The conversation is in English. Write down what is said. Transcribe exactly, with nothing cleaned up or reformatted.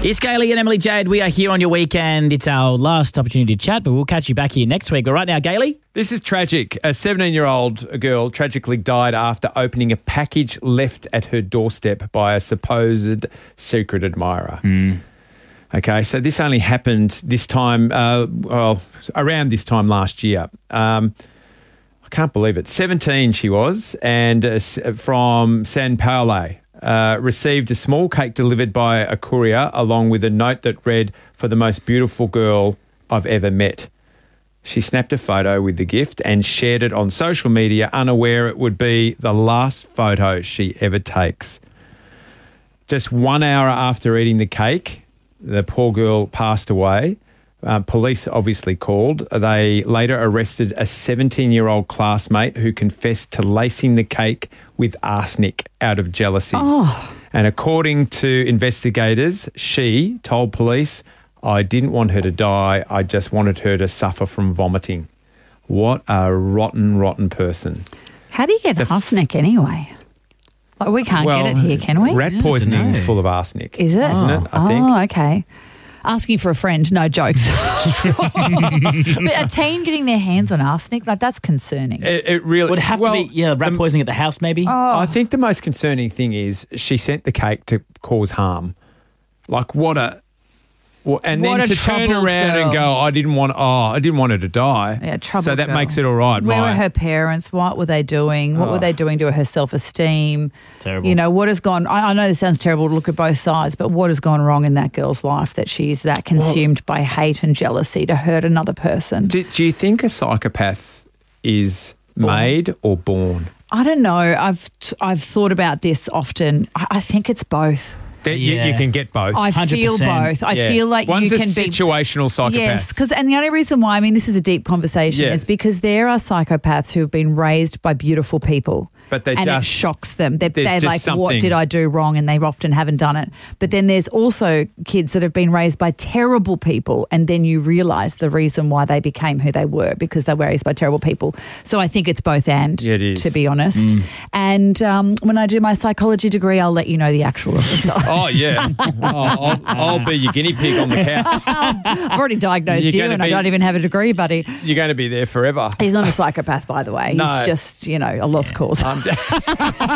It's Kaylee and Emily Jade. We are here on your weekend. It's our last opportunity to chat, but we'll catch you back here next week. But right now, Kaylee. This is tragic. A seventeen-year-old girl tragically died after opening a package left at her doorstep by a supposed secret admirer. Mm. Okay, so this only happened this time, uh, well, around this time last year. Um, I can't believe it. seventeen she was, and uh, from San Paulo. Uh, received a small cake delivered by a courier along with a note that read, "For the most beautiful girl I've ever met." She snapped a photo with the gift and shared it on social media, unaware it would be the last photo she ever takes. Just one hour after eating the cake, the poor girl passed away. Uh, police obviously called. They later arrested a seventeen-year-old classmate who confessed to lacing the cake with arsenic out of jealousy. Oh. And according to investigators, she told police, "I didn't want her to die. I just wanted her to suffer from vomiting." What a rotten, rotten person. How do you get arsenic anyway? Like, we can't well, get it here, can we? Rat Yeah, I poisoning is dunno. full of arsenic. Is it? Isn't it? I think. Oh, okay. Asking for a friend, no jokes. But a teen getting their hands on arsenic, like that's concerning. It, it really Would it have well, to be yeah, rat the- poisoning at the house maybe? I think the most concerning thing is she sent the cake to cause harm. Like what a, well, and What then a to turn troubled around and girl. go, I didn't want, oh, I didn't want her to die. Yeah, troubled So that girl. makes it all right. Where My- were her parents? What were they doing? What Oh. were they doing to her self-esteem? Terrible. You know, what has gone... I, I know this sounds terrible to look at both sides, but what has gone wrong in that girl's life that she's that consumed by hate and jealousy to hurt another person? do, do you think a psychopath is made or born? I don't know. I've I've thought about this often. I, I think it's both. That you, Yeah. you can get both. I one hundred feel percent. both. I Yeah. feel like One's you a can be... situational psychopath. Yes, because and the only reason why, I mean, this is a deep conversation, Yeah. is because there are psychopaths who have been raised by beautiful people. But they and just- it shocks them. They're, there's they're just like, what something- did I do wrong? And they often haven't done it. But then there's also kids that have been raised by terrible people, and then you realise the reason why they became who they were, because they were raised by terrible people. So I think it's both and, Yeah, it is. to be honest. And um, when I do my psychology degree, I'll let you know the actual result. Oh, yeah. oh, I'll, I'll be your guinea pig on the couch. I've already diagnosed You're you, gonna and I be- don't even have a degree, buddy. You're going to be there forever. He's not a psychopath, by the way. No. He's just, you know, a lost cause. I'm